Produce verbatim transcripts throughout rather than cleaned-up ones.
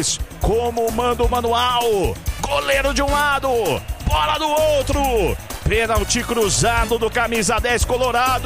Gomes, como manda o manual. Goleiro de um lado, bola do outro. Pênalti cruzado do camisa dez colorado.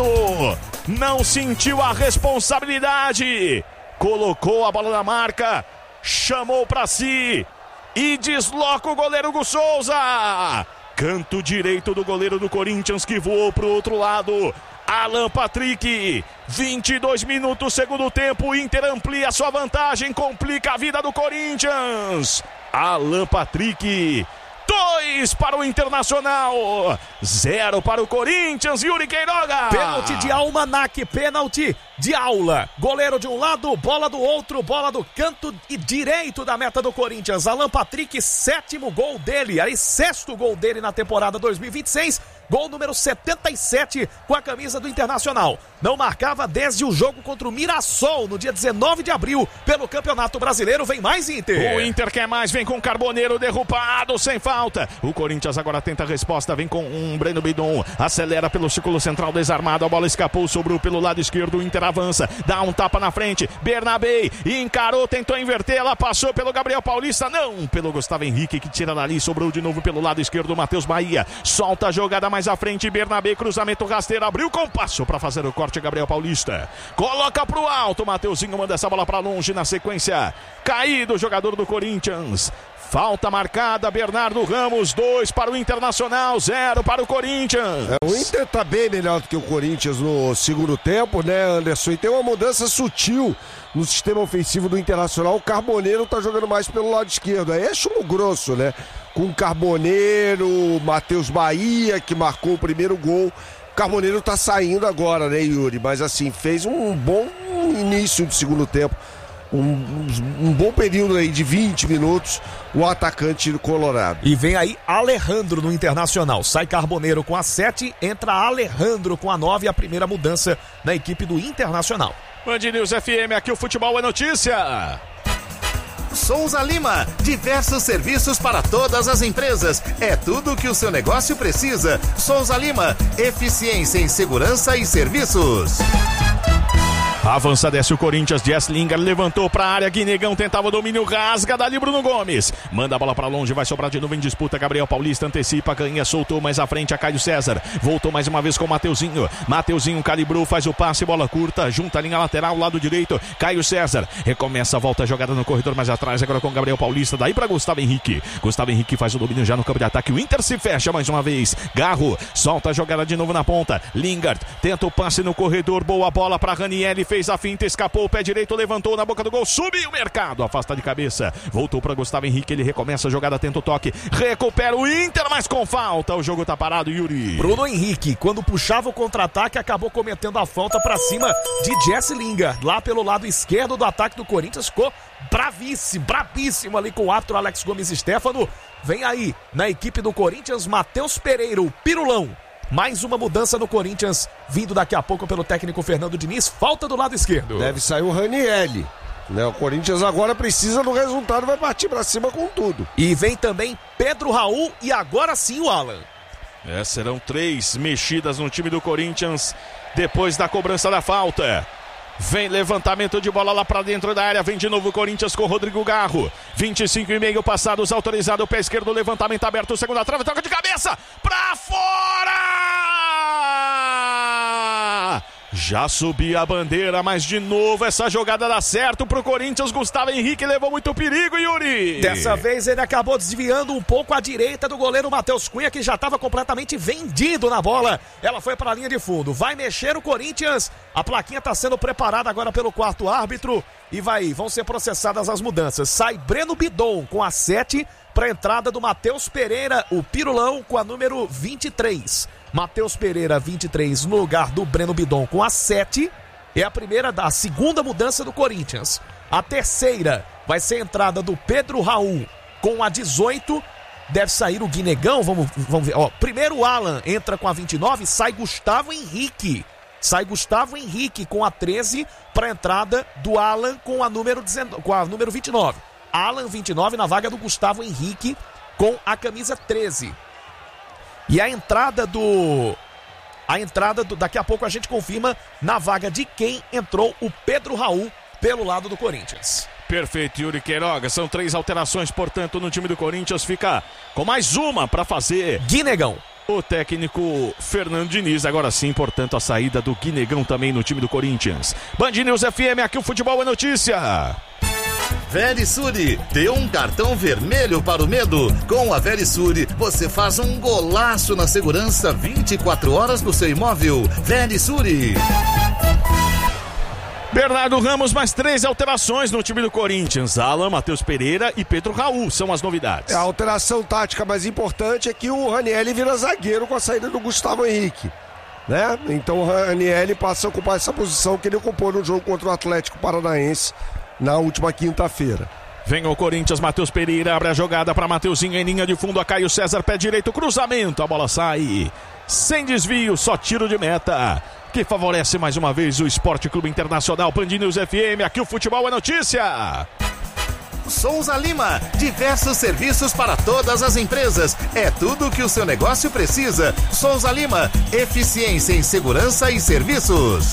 Não sentiu a responsabilidade. Colocou a bola na marca, chamou pra si e desloca o goleiro Hugo Souza. Canto direito do goleiro do Corinthians que voou pro outro lado. Alan Patrick, vinte e dois minutos, segundo tempo, Inter amplia sua vantagem, complica a vida do Corinthians. Alan Patrick, dois para o Internacional, zero para o Corinthians. Yuri Queiroga. Pênalti de Almanac, pênalti de aula. Goleiro de um lado, bola do outro, bola do canto e direito da meta do Corinthians. Alan Patrick, sétimo gol dele, aí sexto gol dele na temporada dois mil e vinte e seis. Gol número setenta e sete com a camisa do Internacional. Não marcava desde o jogo contra o Mirassol no dia dezenove de abril pelo Campeonato Brasileiro. Vem mais Inter. O Inter quer mais, vem com Carboneiro derrubado sem falta. O Corinthians agora tenta a resposta, vem com um Breno Bidon. Acelera pelo círculo central desarmado, a bola escapou, sobrou pelo lado esquerdo. O Inter avança, dá um tapa na frente. Bernabé encarou, tentou inverter, ela passou pelo Gabriel Paulista, não, pelo Gustavo Henrique que tira dali, sobrou de novo pelo lado esquerdo. Matheus Bahia solta a jogada mais à frente, Bernabé, cruzamento rasteiro, abriu com passo para fazer o corte. Gabriel Paulista coloca pro alto, Mateuzinho manda essa bola para longe. Na sequência, caído o jogador do Corinthians. Falta marcada, Bernardo Ramos, dois para o Internacional, zero para o Corinthians. É, o Inter tá bem melhor do que o Corinthians no segundo tempo, né, Anderson? E tem uma mudança sutil no sistema ofensivo do Internacional. O Carboneiro tá jogando mais pelo lado esquerdo. Aí é chumbo grosso, né? Com Carboneiro, Matheus Bahia, que marcou o primeiro gol. O Carboneiro tá saindo agora, né, Yuri? Mas assim, fez um bom início de segundo tempo. Um, um bom período aí de vinte minutos, o atacante do Colorado. E vem aí Alejandro no Internacional. Sai Carboneiro com a sete, entra Alejandro com a nove, a primeira mudança na equipe do Internacional. Band News F M, aqui o futebol é notícia. Souza Lima, diversos serviços para todas as empresas. É tudo o que o seu negócio precisa. Souza Lima, eficiência em segurança e serviços. Avança, desce o Corinthians, Jess Lingard levantou pra área, Guinegão tentava o domínio, rasga dali Bruno Gomes, manda a bola pra longe, vai sobrar de novo em disputa, Gabriel Paulista antecipa, ganha, soltou mais à frente a Caio César, voltou mais uma vez com o Mateuzinho, Mateuzinho calibrou, faz o passe, bola curta, junta a linha lateral, lado direito, Caio César, recomeça, volta a jogada no corredor mais atrás, agora com o Gabriel Paulista, daí pra Gustavo Henrique, Gustavo Henrique faz o domínio já no campo de ataque, o Inter se fecha mais uma vez, Garro, solta a jogada de novo na ponta, Lingard, tenta o passe no corredor, boa bola pra Ranieri, fez a finta, escapou, o pé direito, levantou na boca do gol, subiu o mercado, afasta de cabeça, voltou para Gustavo Henrique, ele recomeça a jogada, tenta o toque, recupera o Inter, mas com falta, o jogo tá parado, Yuri. Bruno Henrique, quando puxava o contra-ataque, acabou cometendo a falta para cima de Jesse Lingard, lá pelo lado esquerdo do ataque do Corinthians, ficou bravíssimo, brabíssimo ali com o árbitro Alex Gomes Stefano. Vem aí, na equipe do Corinthians, Matheus Pereira, o Pirulão. Mais uma mudança no Corinthians, vindo daqui a pouco pelo técnico Fernando Diniz, falta do lado esquerdo. Deve sair o Ranieri, né? O Corinthians agora precisa do resultado, vai partir pra cima com tudo. E vem também Pedro Raul e agora sim o Alan. É, serão três mexidas no time do Corinthians depois da cobrança da falta. Vem levantamento de bola lá pra dentro da área, vem de novo o Corinthians com o Rodrigo Garro, vinte e cinco e meio passados, autorizado, o pé esquerdo, levantamento aberto, segunda trave, toca de cabeça, pra fora! Já subia a bandeira, mas de novo essa jogada dá certo pro Corinthians. Gustavo Henrique levou muito perigo, Yuri. Dessa vez ele acabou desviando um pouco à direita do goleiro Matheus Cunha, que já estava completamente vendido na bola. Ela foi para a linha de fundo. Vai mexer o Corinthians. A plaquinha está sendo preparada agora pelo quarto árbitro. E vai, vão ser processadas as mudanças. Sai Breno Bidon com a sete para a entrada do Matheus Pereira, o Pirulão, com a número vinte e três. Matheus Pereira, vinte e três, no lugar do Breno Bidon com a sete. É a primeira, da segunda mudança do Corinthians. A terceira vai ser a entrada do Pedro Raul com a dezoito. Deve sair o Guinegão, vamos, vamos ver. Ó, primeiro o Alan entra com a vinte e nove, sai Gustavo Henrique. Sai Gustavo Henrique com a treze para a entrada do Alan com a número dezenove, com a número vinte e nove. Alan vinte e nove na vaga do Gustavo Henrique com a camisa treze. E a entrada do... A entrada do... Daqui a pouco a gente confirma na vaga de quem entrou o Pedro Raul pelo lado do Corinthians. Perfeito, Yuri Queiroga. São três alterações, portanto, no time do Corinthians. Fica com mais uma para fazer. Guinegão. O técnico Fernando Diniz, agora sim, portanto, a saída do Guinegão também no time do Corinthians. Band News F M, aqui o futebol é notícia. Verisure, dê um cartão vermelho para o medo. Com a Verisure, você faz um golaço na segurança vinte e quatro horas do seu imóvel. Verisure. Bernardo Ramos, mais três alterações no time do Corinthians. Alan, Matheus Pereira e Pedro Raul são as novidades. A alteração tática mais importante é que o Ranieri vira zagueiro com a saída do Gustavo Henrique, né? Então o Ranieri passa a ocupar essa posição que ele ocupou no jogo contra o Atlético Paranaense na última quinta-feira. Vem o Corinthians, Matheus Pereira abre a jogada para Mateuzinho em linha de fundo, a Caio César, pé direito, cruzamento, a bola sai sem desvio, só tiro de meta, que favorece mais uma vez o Esporte Clube Internacional. Band News F M, aqui o futebol é notícia. Souza Lima, diversos serviços para todas as empresas. É tudo o que o seu negócio precisa. Souza Lima, eficiência em segurança e serviços.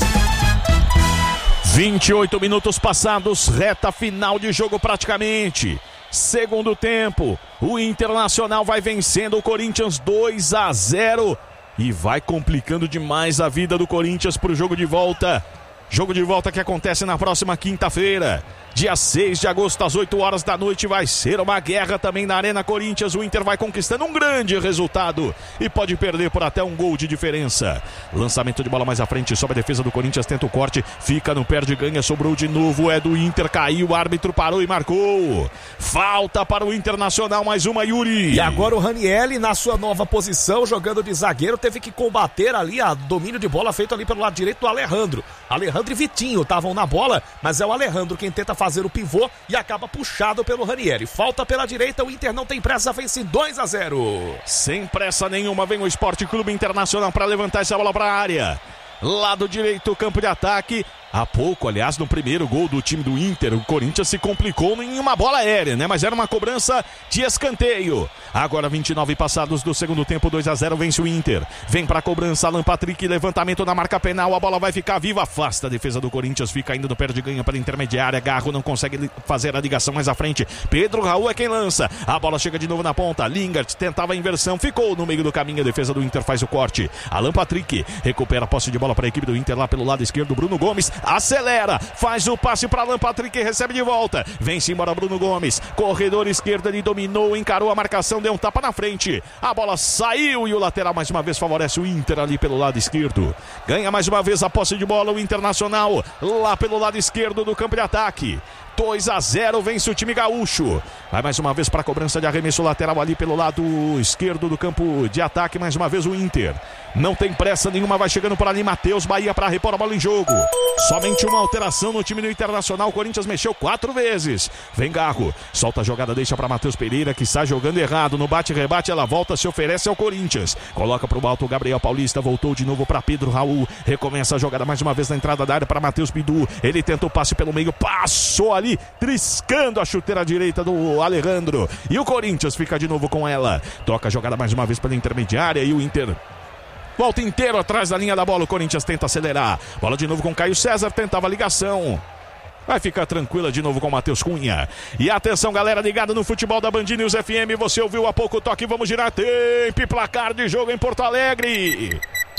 vinte e oito minutos passados, reta final de jogo praticamente. Segundo tempo, o Internacional vai vencendo o Corinthians dois a zero e vai complicando demais a vida do Corinthians para o jogo de volta. Jogo de volta que acontece na próxima quinta-feira, dia seis de agosto, às oito horas da noite. Vai ser uma guerra também na Arena Corinthians. O Inter vai conquistando um grande resultado e pode perder por até um gol de diferença. Lançamento de bola mais à frente, sobe a defesa do Corinthians, tenta o corte, fica no perde, ganha, sobrou de novo, é do Inter, caiu, o árbitro parou e marcou. Falta para o Internacional, mais uma, Yuri. E agora o Ranieri na sua nova posição, jogando de zagueiro, teve que combater ali a domínio de bola feito ali pelo lado direito do Alejandro. Alejandro e Vitinho estavam na bola, mas é o Alejandro quem tenta fazer o pivô e acaba puxado pelo Ranieri. Falta pela direita, o Inter não tem pressa, vence dois a zero. Sem pressa nenhuma, vem o Esporte Clube Internacional para levantar essa bola para a área. Lado direito, campo de ataque. Há pouco, aliás, no primeiro gol do time do Inter, o Corinthians se complicou em uma bola aérea, né? Mas era uma cobrança de escanteio. Agora, vinte e nove passados do segundo tempo, dois a zero, vence o Inter. Vem pra cobrança, Alan Patrick, levantamento na marca penal, a bola vai ficar viva, afasta a defesa do Corinthians, fica ainda no perde ganha para a intermediária, Garro não consegue fazer a ligação mais à frente. Pedro Raul é quem lança, a bola chega de novo na ponta, Lingard tentava a inversão, ficou no meio do caminho, a defesa do Inter faz o corte. Alan Patrick recupera a posse de bola para a equipe do Inter lá pelo lado esquerdo, Bruno Gomes acelera, faz o passe para Alan Patrick, recebe de volta, vem-se embora Bruno Gomes, corredor esquerdo, ele dominou, encarou a marcação, deu um tapa na frente, a bola saiu e o lateral mais uma vez favorece o Inter ali pelo lado esquerdo, ganha mais uma vez a posse de bola o Internacional, lá pelo lado esquerdo do campo de ataque. dois a zero, vence o time gaúcho. Vai mais uma vez para a cobrança de arremesso lateral ali pelo lado esquerdo do campo de ataque. Mais uma vez o Inter. Não tem pressa nenhuma, vai chegando por ali Matheus Bahia para repor a bola em jogo. Somente uma alteração no time do Internacional. O Corinthians mexeu quatro vezes. Vem Garro, solta a jogada, deixa para Matheus Pereira, que está jogando errado. No bate-rebate ela volta, se oferece ao Corinthians. Coloca para o alto o Gabriel Paulista, voltou de novo para Pedro Raul. Recomeça a jogada mais uma vez na entrada da área para Matheus Bidu. Ele tenta o passe pelo meio, passou ali. Ali, triscando a chuteira direita do Alejandro. E o Corinthians fica de novo com ela. Toca a jogada mais uma vez pela intermediária e o Inter volta inteiro atrás da linha da bola. O Corinthians tenta acelerar. Bola de novo com Caio César, tentava a ligação. Vai ficar tranquila de novo com o Matheus Cunha. E atenção, galera ligada no futebol da Band News F M. Você ouviu há pouco o toque, vamos girar tempo e placar de jogo em Porto Alegre.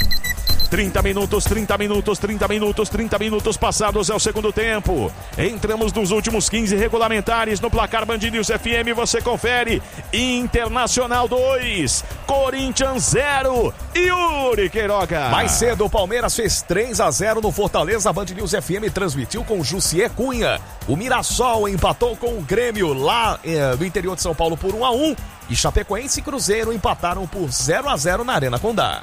trinta minutos, trinta minutos, trinta minutos, trinta minutos passados é o segundo tempo. Entramos nos últimos quinze regulamentares no placar Band News F M. Você confere. Internacional dois, Corinthians zero. Yuri Queiroga. Mais cedo o Palmeiras fez três a zero no Fortaleza. A Band News F M transmitiu com Jussier Cunha. O Mirassol empatou com o Grêmio lá eh, do interior de São Paulo por um a um. E Chapecoense e Cruzeiro empataram por zero a zero na Arena Condá.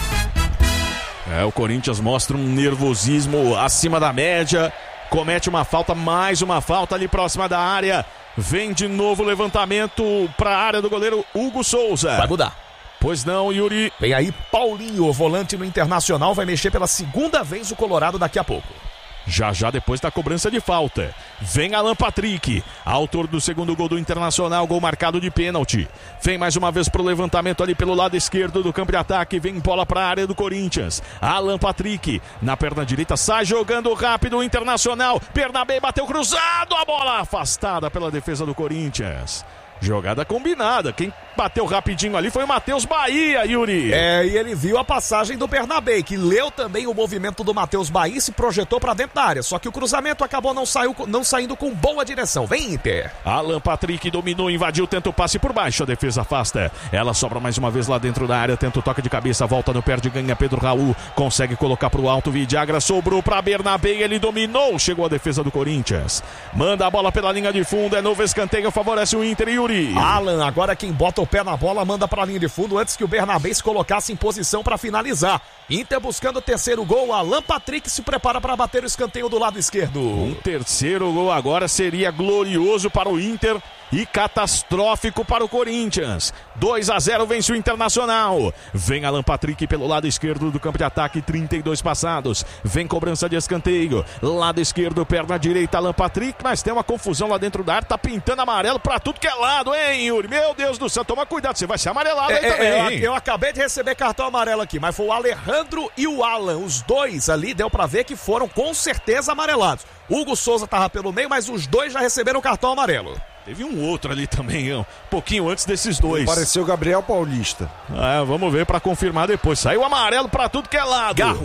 É, o Corinthians mostra um nervosismo acima da média, comete uma falta, mais uma falta ali próxima da área, vem de novo o levantamento para a área do goleiro Hugo Souza. Vai mudar. Pois não, Yuri. Vem aí Paulinho, volante no Internacional, vai mexer pela segunda vez o Colorado daqui a pouco. Já já depois da cobrança de falta. Vem Alan Patrick, autor do segundo gol do Internacional, gol marcado de pênalti. Vem mais uma vez pro levantamento ali pelo lado esquerdo do campo de ataque. Vem bola para a área do Corinthians. Alan Patrick na perna direita, sai jogando rápido o Internacional. Bernabé bateu cruzado, a bola afastada pela defesa do Corinthians. Jogada combinada. Quem bateu rapidinho ali foi o Matheus Bahia, Yuri. É, e ele viu a passagem do Bernabé, que leu também o movimento do Matheus Bahia e se projetou para dentro da área. Só que o cruzamento acabou não, saiu, não saindo com boa direção. Vem, Inter. Alan Patrick dominou, invadiu, tenta o passe por baixo. A defesa afasta. Ela sobra mais uma vez lá dentro da área. Tenta o toque de cabeça, volta no perde, ganha Pedro Raul. Consegue colocar pro alto. Vidiagra sobrou para Bernabé. Ele dominou. Chegou a defesa do Corinthians. Manda a bola pela linha de fundo. É novo escanteio, favorece o Inter, Yuri. Alan, agora quem bota o pé na bola, manda para a linha de fundo antes que o Bernabé se colocasse em posição para finalizar. Inter buscando o terceiro gol. Alan Patrick se prepara para bater o escanteio do lado esquerdo. Um terceiro gol agora seria glorioso para o Inter e catastrófico para o Corinthians. dois a zero vence o Internacional. Vem Alan Patrick pelo lado esquerdo do campo de ataque, trinta e dois passados. Vem cobrança de escanteio. Lado esquerdo, perna direita, Alan Patrick, mas tem uma confusão lá dentro da área, tá pintando amarelo pra tudo que é lado, hein, Yuri? Meu Deus do céu, toma cuidado, você vai ser amarelado é, aí é, também, é, hein? Eu acabei de receber cartão amarelo aqui, mas foi o Alejandro e o Alan, os dois ali, deu pra ver que foram com certeza amarelados. Hugo Souza tava pelo meio, mas os dois já receberam cartão amarelo. Teve um outro ali também, um pouquinho antes desses dois. Pareceu Gabriel Paulista. É, vamos ver pra confirmar depois. Saiu amarelo pra tudo que é lado. Garro.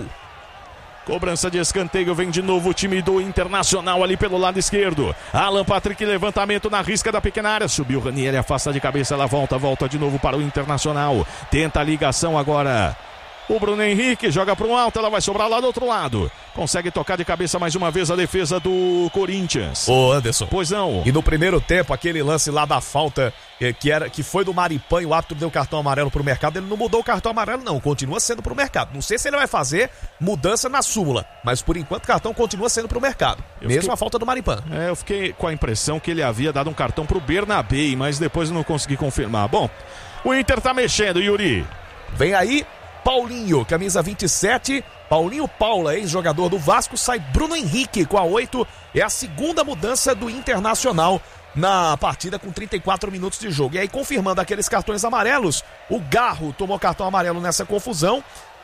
Cobrança de escanteio, vem de novo o time do Internacional ali pelo lado esquerdo. Alan Patrick, levantamento na risca da pequena área. Subiu o Ranieri, afasta de cabeça, ela volta, volta de novo para o Internacional. Tenta a ligação agora. O Bruno Henrique joga para um alto, ela vai sobrar lá do outro lado. Consegue tocar de cabeça mais uma vez a defesa do Corinthians. Ô Anderson. Pois não. E no primeiro tempo, aquele lance lá da falta, que, era, que foi do Maripan e o árbitro deu cartão amarelo pro mercado, ele não mudou o cartão amarelo não, continua sendo pro mercado. Não sei se ele vai fazer mudança na súmula, mas por enquanto o cartão continua sendo pro mercado. Eu mesmo fiquei... a falta do Maripan. É, eu fiquei com a impressão que ele havia dado um cartão pro Bernabé, mas depois eu não consegui confirmar. Bom, o Inter tá mexendo, Yuri. Vem aí Paulinho, camisa vinte e sete, Paulinho Paula, ex-jogador do Vasco, sai Bruno Henrique com a oito, é a segunda mudança do Internacional na partida com trinta e quatro minutos de jogo. E aí, confirmando aqueles cartões amarelos, o Garro tomou cartão amarelo nessa confusão,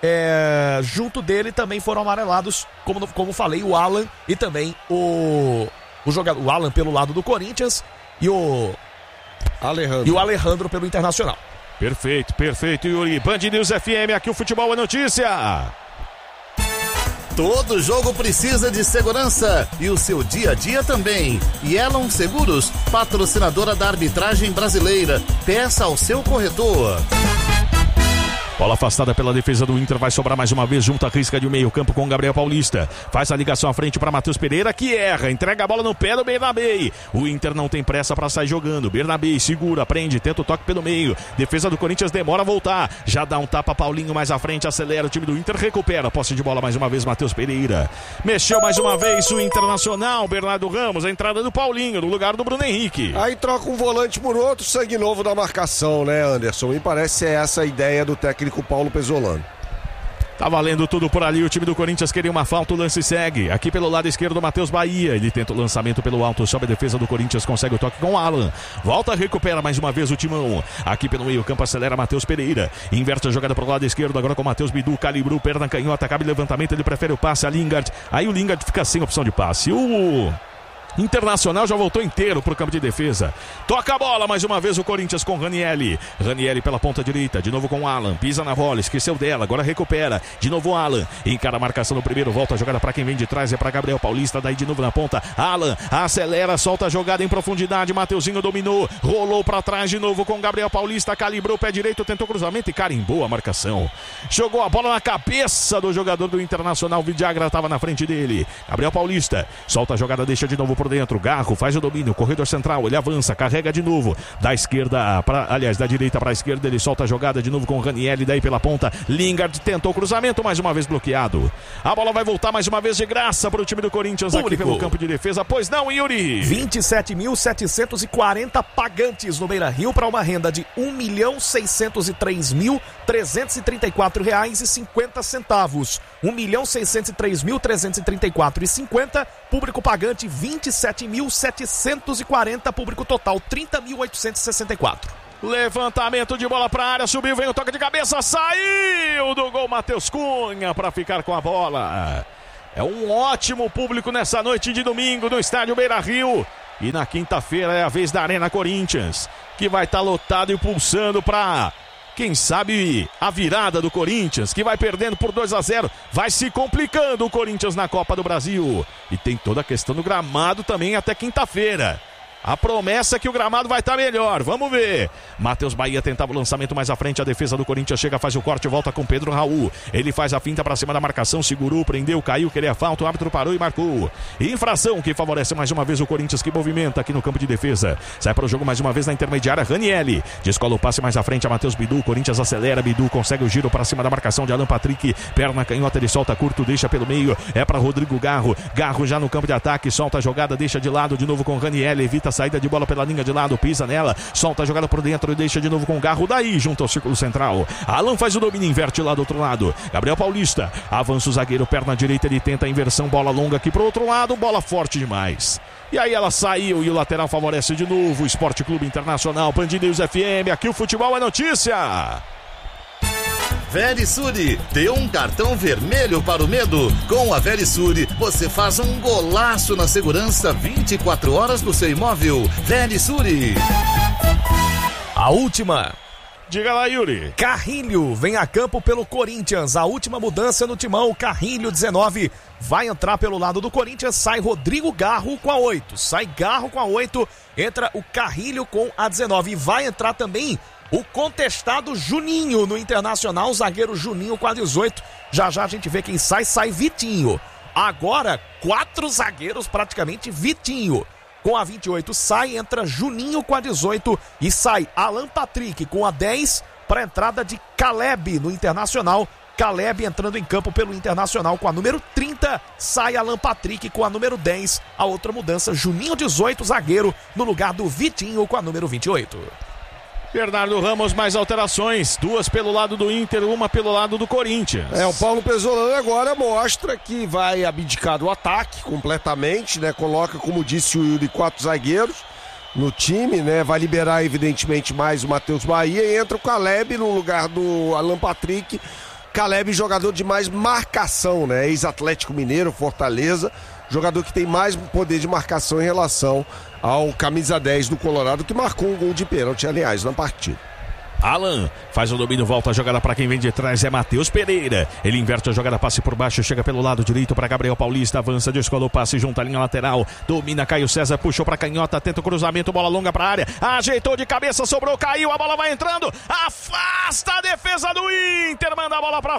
é, junto dele também foram amarelados, como, como falei, o Alan e também o, o, jogador, o Alan pelo lado do Corinthians e o Alejandro, e o Alejandro pelo Internacional. Perfeito, perfeito, Yuri. Band News F M, aqui o futebol é notícia. Todo jogo precisa de segurança e o seu dia a dia também. Yellow Seguros, patrocinadora da arbitragem brasileira. Peça ao seu corretor. Bola afastada pela defesa do Inter, vai sobrar mais uma vez, junta a risca de meio campo com o Gabriel Paulista. Faz a ligação à frente para Matheus Pereira, que erra, entrega a bola no pé do Bernabé. O Inter não tem pressa para sair jogando. Bernabé segura, prende, tenta o toque pelo meio. Defesa do Corinthians demora a voltar. Já dá um tapa, Paulinho mais à frente, acelera, o time do Inter recupera. Posse de bola mais uma vez, Matheus Pereira. Mexeu mais uma vez o Internacional, Bernardo Ramos, a entrada do Paulinho no lugar do Bruno Henrique. Aí troca um volante por outro, sangue novo da marcação, né, Anderson? Me parece ser essa a ideia do técnico Paulo Pesolano. Tá valendo tudo por ali, o time do Corinthians queria uma falta, o lance segue. Aqui pelo lado esquerdo, Matheus Bahia, ele tenta o lançamento pelo alto, sobe a defesa do Corinthians, consegue o toque com o Alan. Volta, recupera mais uma vez o timão. Aqui pelo meio campo, acelera Matheus Pereira. Inverte a jogada pro lado esquerdo, agora com o Matheus Bidu, calibrou, perna canhota, cabe levantamento, ele prefere o passe a Lingard. Aí o Lingard fica sem opção de passe. O Internacional já voltou inteiro pro campo de defesa. Toca a bola mais uma vez o Corinthians com Ranieri. Ranieri pela ponta direita, de novo com o Alan. Pisa na bola, esqueceu dela, agora recupera. De novo o Alan, encara a marcação no primeiro, volta a jogada para quem vem de trás, é para Gabriel Paulista, daí de novo na ponta. Alan acelera, solta a jogada em profundidade. Mateuzinho dominou, rolou para trás de novo com Gabriel Paulista, calibrou o pé direito, tentou cruzamento e carimbou a marcação. Jogou a bola na cabeça do jogador do Internacional. Vidiagra estava na frente dele. Gabriel Paulista solta a jogada, deixa de novo pro por dentro, Garro faz o domínio, corredor central, ele avança, carrega de novo, da esquerda para, aliás, da direita para a esquerda, ele solta a jogada de novo com o Ranieri, daí pela ponta, Lingard tentou o cruzamento, mais uma vez bloqueado. A bola vai voltar mais uma vez de graça para o time do Corinthians. Público. Aqui pelo campo de defesa, pois não, Yuri? vinte e sete mil setecentos e quarenta pagantes no Beira-Rio para uma renda de um milhão seiscentos e três mil trezentos e trinta e quatro reais e cinquenta centavos. um milhão seiscentos e três mil trezentos e trinta e quatro reais e cinquenta, público pagante vinte e sete mil setecentos e quarenta, público total trinta mil oitocentos e sessenta e quatro. Levantamento de bola para a área, subiu, vem o toque de cabeça, saiu do gol Matheus Cunha para ficar com a bola. É um ótimo público nessa noite de domingo no estádio Beira-Rio. E na quinta-feira é a vez da Arena Corinthians, que vai estar tá lotado e pulsando para, quem sabe, a virada do Corinthians, que vai perdendo por dois a zero. Vai se complicando o Corinthians na Copa do Brasil. E tem toda a questão do gramado também até quinta-feira. A promessa é que o gramado vai estar melhor, vamos ver. Matheus Bahia tentava o lançamento mais à frente, a defesa do Corinthians chega, faz o corte, volta com Pedro Raul. Ele faz a finta para cima da marcação, segurou, prendeu, caiu, queria falta, o árbitro parou e marcou. Infração que favorece mais uma vez o Corinthians, que movimenta aqui no campo de defesa. Sai para o jogo mais uma vez na intermediária, Ranieri. Descola o passe mais à frente a Matheus Bidu, o Corinthians acelera, Bidu consegue o giro para cima da marcação de Alan Patrick. Perna canhota, ele solta curto, deixa pelo meio, é para Rodrigo Garro. Garro já no campo de ataque, solta a jogada, deixa de lado de novo com Ranieri, evita saída de bola pela linha de lado, pisa nela, solta a jogada por dentro e deixa de novo com o Garro, daí junto ao círculo central. Alan faz o domínio, inverte lá do outro lado. Gabriel Paulista, avança o zagueiro, perna direita, ele tenta a inversão, bola longa aqui pro outro lado, bola forte demais. E aí ela saiu e o lateral favorece de novo o Esporte Clube Internacional, Band News F M, aqui o futebol é notícia. Verisure, dê um cartão vermelho para o medo. Com a Verisure, você faz um golaço na segurança vinte e quatro horas do seu imóvel. Verisure. A última. Diga lá, Yuri. Carrilho vem a campo pelo Corinthians. A última mudança no timão, Carrilho dezenove. Vai entrar pelo lado do Corinthians, sai Rodrigo Garro com a oito. Sai Garro com a oito, entra o Carrilho com a dezenove. E vai entrar também o contestado Juninho no Internacional, o zagueiro Juninho com a dezoito. Já já a gente vê quem sai, sai Vitinho. Agora, quatro zagueiros praticamente, Vitinho. Com a vinte e oito sai, entra Juninho com a dezoito e sai Alan Patrick com a dez para a entrada de Caleb no Internacional. Caleb entrando em campo pelo Internacional com a número trinta, sai Alan Patrick com a número dez. A outra mudança, Juninho dezoito, zagueiro, no lugar do Vitinho com a número vinte e oito. Bernardo Ramos, mais alterações, duas pelo lado do Inter, uma pelo lado do Corinthians. É, o Paulo Pezzolano agora mostra que vai abdicar do ataque completamente, né? Coloca, como disse o Yuri, quatro zagueiros no time, né? Vai liberar, evidentemente, mais o Matheus Bahia e entra o Caleb no lugar do Alan Patrick. Caleb, jogador de mais marcação, né? Ex-Atlético Mineiro, Fortaleza, jogador que tem mais poder de marcação em relação ao camisa dez do Colorado, que marcou um gol de pênalti, aliás, na partida. Alan faz o domínio, volta a jogada para quem vem de trás, é Matheus Pereira. Ele inverte a jogada, passe por baixo, chega pelo lado direito para Gabriel Paulista, avança, descolou o passe junto à linha lateral, domina Caio César, puxou para canhota, tenta o cruzamento, bola longa para a área, ajeitou de cabeça, sobrou, caiu, a bola vai entrando, afasta a defesa do Inter, manda a bola para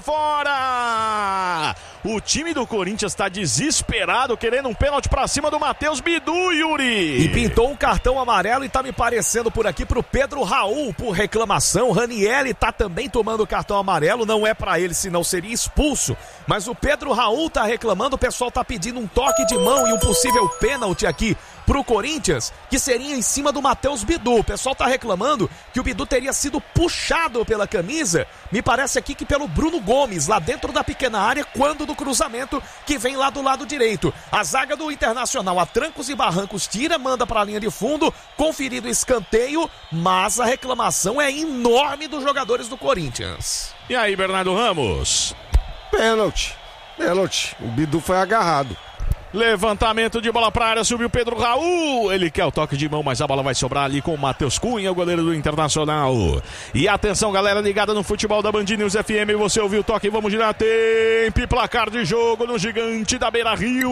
fora. O time do Corinthians está desesperado, querendo um pênalti para cima do Matheus Bidu, Yuri. E pintou um cartão amarelo e tá me parecendo por aqui pro Pedro Raul por reclamação. Ranieri tá também tomando cartão amarelo, não é pra ele, senão seria expulso. Mas o Pedro Raul tá reclamando, o pessoal tá pedindo um toque de mão e um possível pênalti aqui pro Corinthians, que seria em cima do Matheus Bidu. O pessoal tá reclamando que o Bidu teria sido puxado pela camisa, me parece aqui que pelo Bruno Gomes, lá dentro da pequena área, quando do cruzamento que vem lá do lado direito. A zaga do Internacional, a trancos e barrancos, tira, manda pra linha de fundo, conferido escanteio, mas a reclamação é enorme dos jogadores do Corinthians. E aí, Bernardo Ramos? Pênalti, pênalti, o Bidu foi agarrado. Levantamento de bola para a área, subiu Pedro Raul, ele quer o toque de mão, mas a bola vai sobrar ali com o Matheus Cunha, o goleiro do Internacional. E atenção, galera ligada no futebol da Band News F M, você ouviu o toque, vamos girar tempo e placar de jogo no gigante da Beira-Rio.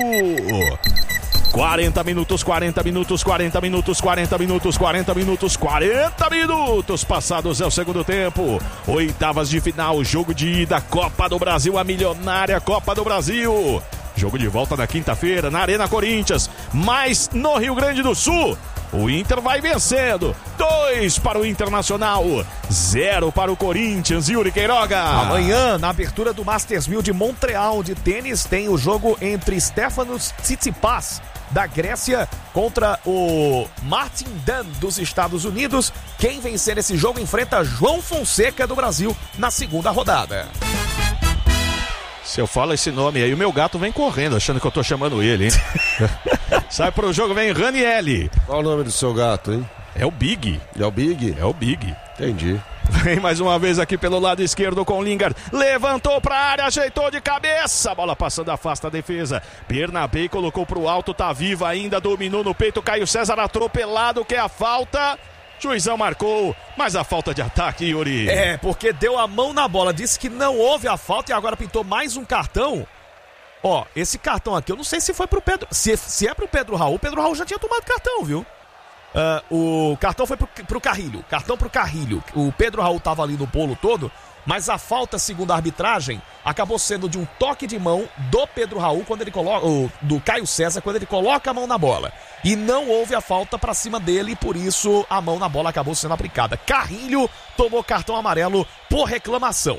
quarenta minutos, quarenta minutos, quarenta minutos, quarenta minutos, quarenta minutos, quarenta minutos passados é o segundo tempo. Oitavas de final, jogo de ida, Copa do Brasil, a milionária Copa do Brasil. Jogo de volta na quinta-feira, na Arena Corinthians. Mas no Rio Grande do Sul, o Inter vai vencendo. Dois para o Internacional, zero para o Corinthians. Yuri Queiroga. Amanhã, na abertura do Masters mil de Montreal de tênis, tem o jogo entre Stefanos Tsitsipas, da Grécia, contra o Martin Dan, dos Estados Unidos. Quem vencer esse jogo enfrenta João Fonseca, do Brasil, na segunda rodada. Se eu falo esse nome aí, o meu gato vem correndo, achando que eu tô chamando ele, hein? Sai pro jogo, vem Ranieri. Qual o nome do seu gato, hein? É o Big. É o Big? É o Big. Entendi. Vem mais uma vez aqui pelo lado esquerdo com o Lingard. Levantou pra área, ajeitou de cabeça. Bola passando, afasta a defesa. Bernabé colocou pro alto, tá vivo ainda, dominou no peito. Caio César atropelado, que é a falta. Juizão marcou, mas a falta de ataque, Yuri. É, porque deu a mão na bola, disse que não houve a falta e agora pintou mais um cartão. Ó, esse cartão aqui, eu não sei se foi pro Pedro, se, se é pro Pedro Raul, o Pedro Raul já tinha tomado cartão, viu? Uh, o cartão foi pro, pro Carrilho, cartão pro Carrilho. O Pedro Raul tava ali no bolo todo, mas a falta, segundo a arbitragem, acabou sendo de um toque de mão do Pedro Raul, quando ele coloca, ou, do Caio César, quando ele coloca a mão na bola. E não houve a falta pra cima dele, e por isso a mão na bola acabou sendo aplicada. Carrilho tomou cartão amarelo por reclamação.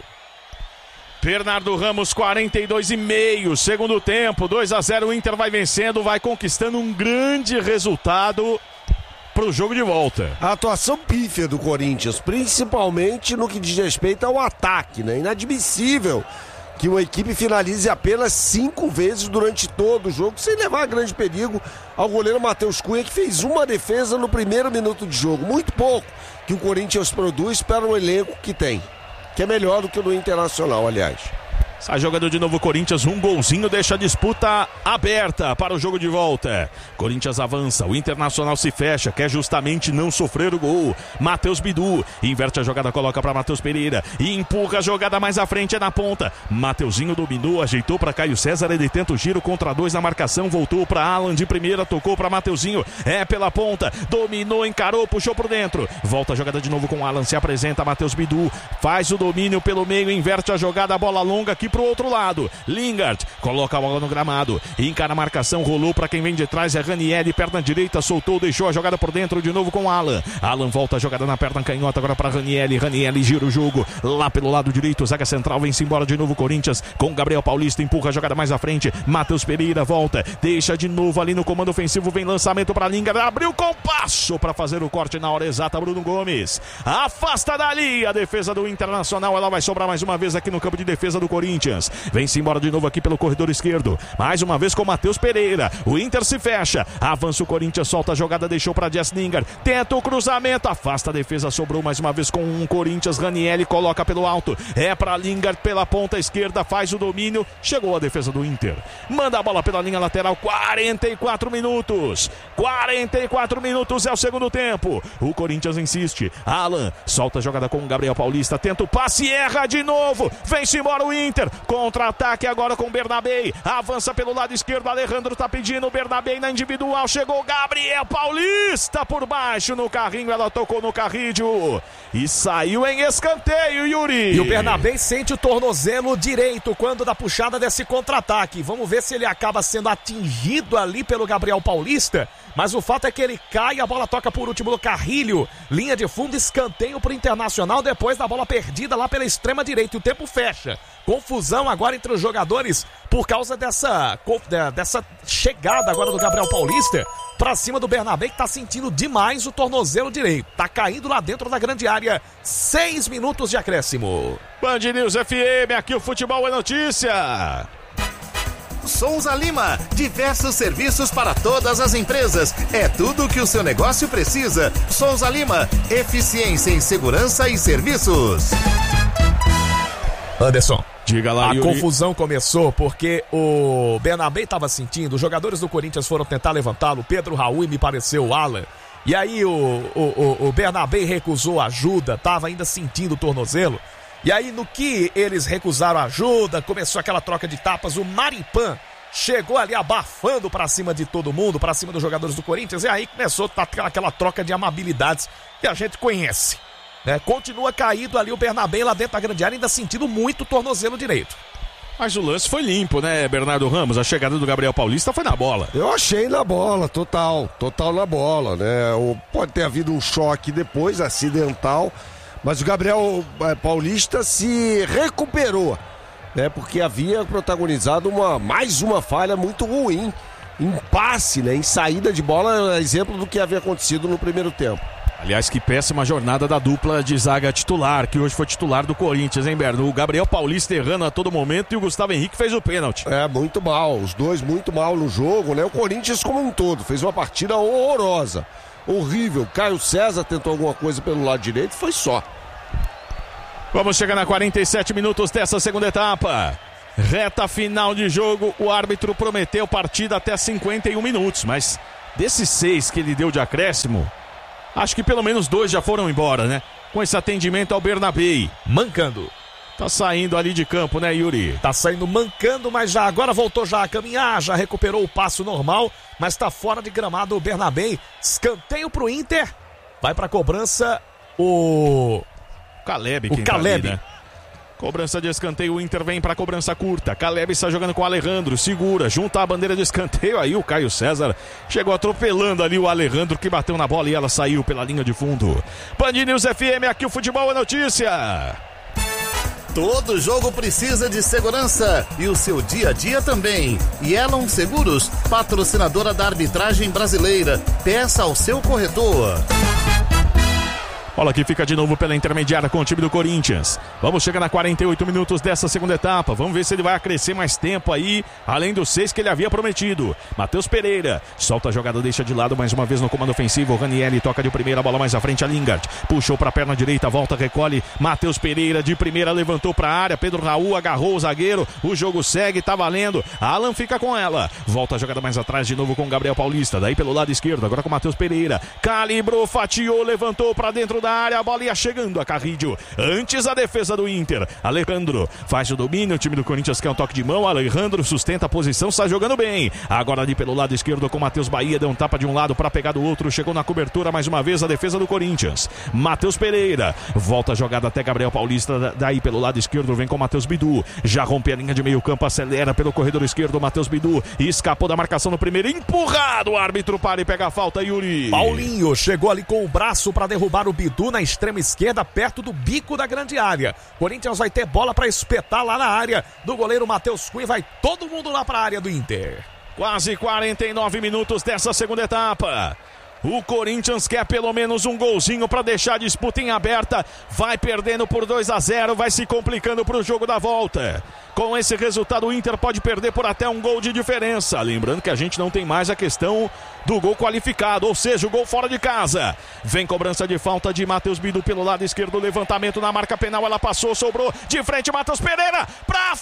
Bernardo Ramos, quarenta e dois e meio, segundo tempo, dois a zero, o Inter vai vencendo, vai conquistando um grande resultado pro jogo de volta. A atuação pífia do Corinthians, principalmente no que diz respeito ao ataque, né? Inadmissível que uma equipe finalize apenas cinco vezes durante todo o jogo, sem levar grande perigo ao goleiro Matheus Cunha, que fez uma defesa no primeiro minuto de jogo. Muito pouco que o Corinthians produz para o elenco que tem, que é melhor do que o do Internacional, aliás. Sai jogando de novo o Corinthians, um golzinho deixa a disputa aberta para o jogo de volta. Corinthians avança, o Internacional se fecha, quer justamente não sofrer o gol. Matheus Bidu inverte a jogada, coloca para Matheus Pereira e empurra a jogada mais à frente, é na ponta. Mateuzinho dominou, ajeitou para Caio César, ele tenta o giro contra dois na marcação, voltou para Alan de primeira, tocou para Mateuzinho, é pela ponta, dominou, encarou, puxou por dentro. Volta a jogada de novo com Alan, se apresenta Matheus Bidu, faz o domínio pelo meio, inverte a jogada, a bola longa aqui pro outro lado. Lingard coloca a bola no gramado, encara a marcação, rolou para quem vem de trás, é Ranieri, perna direita, soltou, deixou a jogada por dentro de novo com Alan. Alan volta a jogada na perna canhota agora para Ranieri. Ranieri gira o jogo lá pelo lado direito, zaga central, vem-se embora de novo Corinthians com Gabriel Paulista, empurra a jogada mais à frente. Matheus Pereira volta, deixa de novo ali no comando ofensivo, vem lançamento para Lingard, abriu com passo para fazer o corte na hora exata. Bruno Gomes afasta dali a defesa do Internacional, ela vai sobrar mais uma vez aqui no campo de defesa do Corinthians. Vem-se embora de novo aqui pelo corredor esquerdo, mais uma vez com Matheus Pereira. O Inter se fecha, avança o Corinthians, solta a jogada, deixou para Jess Lingard, tenta o cruzamento, afasta a defesa, sobrou mais uma vez com um Corinthians. Ranieri coloca pelo alto, é para Lingard pela ponta esquerda, faz o domínio, chegou a defesa do Inter, manda a bola pela linha lateral. Quarenta e quatro minutos, quarenta e quatro minutos é o segundo tempo. O Corinthians insiste, Alan solta a jogada com o Gabriel Paulista, tenta o passe, erra de novo, vem-se embora o Inter. Contra-ataque agora com o Bernabé, avança pelo lado esquerdo, Alejandro tá pedindo, o Bernabé na individual, chegou Gabriel Paulista por baixo no carrinho, ela tocou no Carrídio e saiu em escanteio, Yuri. E o Bernabé sente o tornozelo direito quando da puxada desse contra-ataque. Vamos ver se ele acaba sendo atingido ali pelo Gabriel Paulista, mas o fato é que ele cai, a bola toca por último no Carrilho, linha de fundo, escanteio pro Internacional depois da bola perdida lá pela extrema direita, e o tempo fecha. Confusão agora entre os jogadores por causa dessa, dessa chegada agora do Gabriel Paulista pra cima do Bernabé, que tá sentindo demais o tornozelo direito. Tá caindo lá dentro da grande área. Seis minutos de acréscimo. Band News F M, aqui o futebol é notícia. Souza Lima, diversos serviços para todas as empresas. É tudo o que o seu negócio precisa. Souza Lima, eficiência em segurança e serviços. Anderson, diga lá, a Yuri. confusão começou porque o Bernabé estava sentindo, os jogadores do Corinthians foram tentar levantá-lo, Pedro Raul e me pareceu o Alan, e aí o, o, o, o Bernabé recusou ajuda, estava ainda sentindo o tornozelo, e aí no que eles recusaram ajuda, começou aquela troca de tapas, o Maripan chegou ali abafando pra cima de todo mundo, pra cima dos jogadores do Corinthians, e aí começou aquela troca de amabilidades que a gente conhece. Né? Continua caído ali o Bernabé lá dentro da grande área, ainda sentindo muito o tornozelo direito. Mas o lance foi limpo, né, Bernardo Ramos? A chegada do Gabriel Paulista foi na bola. Eu achei na bola, total, total na bola, né? Pode ter havido um choque depois, acidental, mas o Gabriel Paulista se recuperou, né? Porque havia protagonizado uma, mais uma falha muito ruim, em passe, né? Em saída de bola, exemplo do que havia acontecido no primeiro tempo. Aliás, que péssima jornada da dupla de zaga titular, que hoje foi titular do Corinthians, hein, Berno? O Gabriel Paulista errando a todo momento e o Gustavo Henrique fez o pênalti. É, muito mal. Os dois muito mal no jogo, né? O Corinthians como um todo fez uma partida horrorosa. Horrível. Caio César tentou alguma coisa pelo lado direito, foi só. Vamos chegar a quarenta e sete minutos dessa segunda etapa. Reta final de jogo, o árbitro prometeu partida até cinquenta e um minutos, mas desses seis que ele deu de acréscimo, acho que pelo menos dois já foram embora, né? Com esse atendimento ao Bernabei. Mancando. Tá saindo ali de campo, né, Yuri? Tá saindo mancando, mas já agora voltou já a caminhar, já recuperou o passo normal, mas tá fora de gramado o Bernabei. Escanteio pro Inter. Vai pra cobrança o... Caleb, o quem Caleb. Tá ali, né? Cobrança de escanteio, o Inter vem para cobrança curta. Caleb está jogando com o Alejandro, segura, junta a bandeira de escanteio. Aí o Caio César chegou atropelando ali o Alejandro, que bateu na bola e ela saiu pela linha de fundo. Band News F M, aqui o futebol é notícia. Todo jogo precisa de segurança e o seu dia a dia também. Yellow Seguros, patrocinadora da arbitragem brasileira. Peça ao seu corretor. Bola que fica de novo pela intermediária com o time do Corinthians. Vamos chegar a quarenta e oito minutos dessa segunda etapa. Vamos ver se ele vai acrescer mais tempo aí, além dos seis que ele havia prometido. Matheus Pereira solta a jogada, deixa de lado mais uma vez no comando ofensivo. O Ranieri toca de primeira, bola mais à frente a Lingard. Puxou para a perna direita, volta, recolhe. Matheus Pereira de primeira, levantou para a área. Pedro Raul agarrou o zagueiro. O jogo segue, tá valendo. Alan fica com ela. Volta a jogada mais atrás de novo com o Gabriel Paulista. Daí pelo lado esquerdo, agora com o Matheus Pereira. Calibrou, fatiou, levantou para dentro da área, a bola ia chegando a Carrillo. Antes a defesa do Inter. Alejandro faz o domínio, o time do Corinthians quer um toque de mão. Alejandro sustenta a posição, está jogando bem. Agora ali pelo lado esquerdo com Matheus Bahia, deu um tapa de um lado para pegar do outro, chegou na cobertura mais uma vez a defesa do Corinthians. Matheus Pereira volta a jogada até Gabriel Paulista, daí pelo lado esquerdo vem com Matheus Bidu, já rompe a linha de meio campo, acelera pelo corredor esquerdo, Matheus Bidu escapou da marcação no primeiro, empurrado, o árbitro para e pega a falta, Yuri. Paulinho chegou ali com o braço para derrubar o Bidu na extrema esquerda, perto do bico da grande área. Corinthians vai ter bola para espetar lá na área do goleiro Matheus Cunha. Vai todo mundo lá para a área do Inter. Quase quarenta e nove minutos dessa segunda etapa. O Corinthians quer pelo menos um golzinho para deixar a disputa em aberta. Vai perdendo por dois a zero, vai se complicando para o jogo da volta. Com esse resultado, o Inter pode perder por até um gol de diferença. Lembrando que a gente não tem mais a questão do gol qualificado, ou seja, o gol fora de casa. Vem cobrança de falta de Matheus Bidu pelo lado esquerdo, levantamento na marca penal, ela passou, sobrou de frente, Matheus Pereira, pra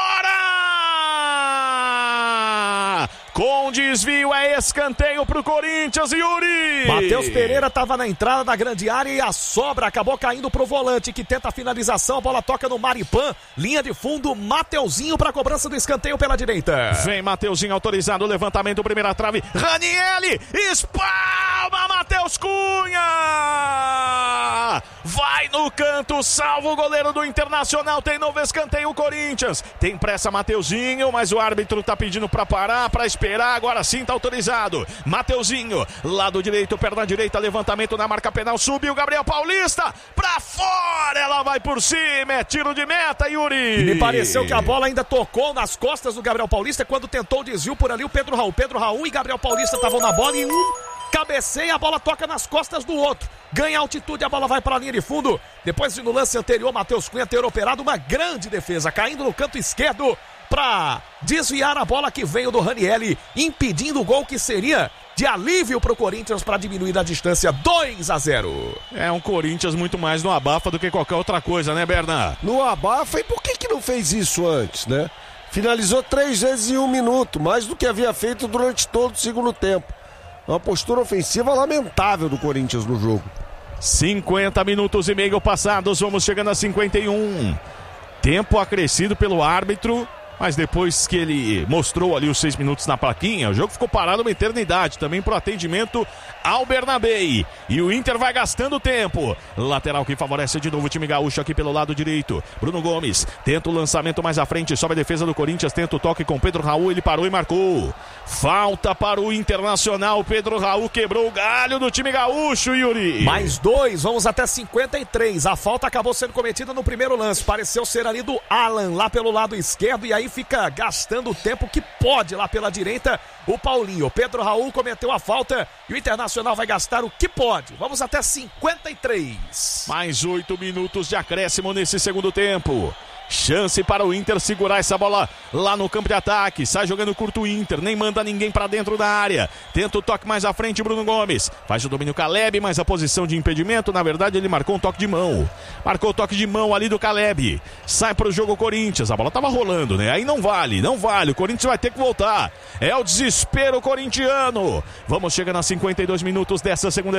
fora! Com desvio é escanteio pro Corinthians, Yuri! Matheus Pereira estava na entrada da grande área e a sobra acabou caindo pro volante, que tenta a finalização, a bola toca no Maripan, linha de fundo, Mateuzinho para cobrança do escanteio pela direita. Vem Mateuzinho autorizado, levantamento, primeira trave, Ranieri, espalma Matheus Cunha! Vai no canto, salva o goleiro do Internacional, tem novo escanteio o Corinthians, tem pressa Mateuzinho, mas o árbitro tá pedindo para parar, para esperar, agora sim tá autorizado. Mateuzinho, lado direito, perna direita, levantamento na marca penal, subiu Gabriel Paulista, pra fora, ela vai por cima, é tiro de meta, Yuri. E me pareceu que a bola ainda tocou nas costas do Gabriel Paulista quando tentou o desvio por ali o Pedro Raul. Pedro Raul e Gabriel Paulista estavam na bola e um cabeceia, a bola toca nas costas do outro. Ganha altitude, a bola vai para a linha de fundo. Depois de no lance anterior, Matheus Cunha ter operado uma grande defesa, caindo no canto esquerdo para desviar a bola que veio do Ranieri, impedindo o gol que seria de alívio para o Corinthians para diminuir a distância. Dois a zero. É um Corinthians muito mais no abafa do que qualquer outra coisa, né, Berna? No abafa, e por que que não fez isso antes, né? Finalizou três vezes em um minuto, mais do que havia feito durante todo o segundo tempo. Uma postura ofensiva lamentável do Corinthians no jogo. cinquenta minutos e meio passados, vamos chegando a cinquenta e um. Tempo acrescido pelo árbitro mas depois que ele mostrou ali os seis minutos na plaquinha, o jogo ficou parado uma eternidade, também pro atendimento ao Bernabéi. E o Inter vai gastando tempo. Lateral que favorece de novo o time gaúcho aqui pelo lado direito. Bruno Gomes tenta o lançamento mais à frente, sobe a defesa do Corinthians, tenta o toque com Pedro Raul, ele parou e marcou. Falta para o Internacional, Pedro Raul quebrou o galho do time gaúcho, Yuri. Mais dois, vamos até cinquenta e três. A falta acabou sendo cometida no primeiro lance, pareceu ser ali do Alan, lá pelo lado esquerdo, e aí fica gastando o tempo que pode lá pela direita o Paulinho. Pedro Raul cometeu a falta e o Internacional vai gastar o que pode. Vamos até cinquenta e três. Mais oito minutos de acréscimo nesse segundo tempo. Chance para o Inter segurar essa bola lá no campo de ataque. Sai jogando curto o Inter, nem manda ninguém para dentro da área. Tenta o toque mais à frente, Bruno Gomes. Faz o domínio Caleb, mas a posição de impedimento, na verdade, ele marcou um toque de mão. Marcou o toque de mão ali do Caleb. Sai para o jogo Corinthians. A bola tava rolando, né? Aí não vale, não vale. O Corinthians vai ter que voltar. É o desespero corintiano. Vamos chegando a cinquenta e dois minutos dessa segunda